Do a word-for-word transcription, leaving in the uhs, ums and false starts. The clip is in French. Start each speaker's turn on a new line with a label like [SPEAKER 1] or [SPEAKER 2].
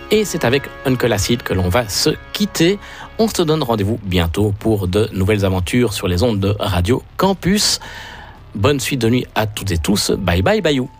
[SPEAKER 1] Et c'est avec Uncle Acid que l'on va se quitter. On se donne rendez-vous bientôt pour de nouvelles aventures sur les ondes de Radio Campus. Bonne suite de nuit à toutes et tous. Bye bye, bayou.